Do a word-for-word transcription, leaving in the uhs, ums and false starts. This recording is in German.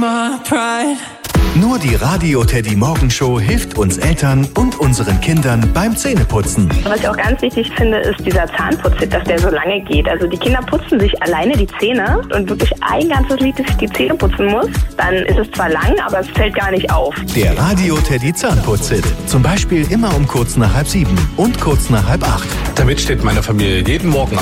my pride. Nur die Radio-Teddy Morgenshow hilft uns Eltern und unseren Kindern beim Zähneputzen. Was ich auch ganz wichtig finde, ist dieser Zahnputzhit, dass der so lange geht. Also die Kinder putzen sich alleine die Zähne und wirklich ein ganzes Lied, dass ich die Zähne putzen muss. Dann ist es zwar lang, aber es fällt gar nicht auf. Der Radio-Teddy Zahnputzhit. Zum Beispiel immer um kurz nach halb sieben und kurz nach halb acht. Damit steht meine Familie jeden Morgen auf.